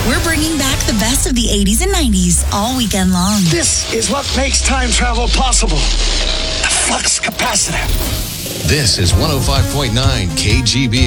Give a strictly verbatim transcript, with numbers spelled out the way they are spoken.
We're bringing back the best of the eighties and nineties all weekend long. This is what makes time travel possible. The flux capacitor. This is one oh five point nine K G B